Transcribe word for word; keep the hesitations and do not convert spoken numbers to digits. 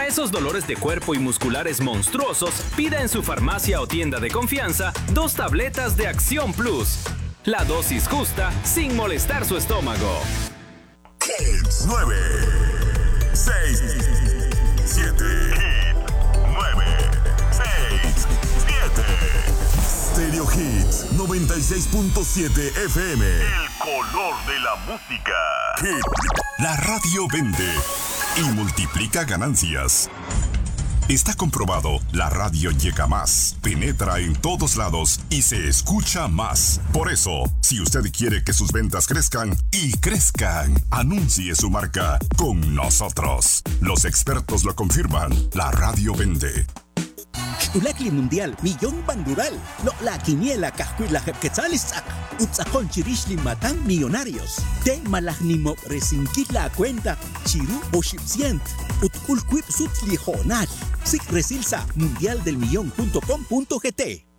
Para esos dolores de cuerpo y musculares monstruosos, pida en su farmacia o tienda de confianza dos tabletas de Acción Plus. La dosis justa sin molestar su estómago. Hits nueve, seis, siete. nueve, seis, siete. Stereo Hits noventa y seis punto siete F M. El color de la música. Hit. La radio vende y multiplica ganancias. Está comprobado, la radio llega más, penetra en todos lados y se escucha más. Por eso, si usted quiere que sus ventas crezcan y crezcan, anuncie su marca con nosotros. Los expertos lo confirman, la radio vende. Ulakli Mundial, Millón Bandural. No, la quiniela Cascuila Quetzales, Utzakon Chirishli Matan Millonarios. Te Malagnimo Resinquit la cuenta, Chiru o Shipsient, Utkulquip Sutli Jonal. Sig Resilsa, mundial del millón punto com punto gt.